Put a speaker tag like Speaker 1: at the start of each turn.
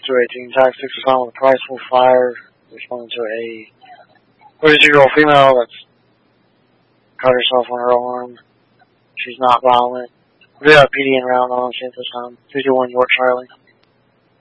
Speaker 1: 218 tactics respond with a prideful fire. Responding to a 32-year-old female that's cut herself on her arm. She's not violent. We do have PD in round on at this time. 221 York Charlie.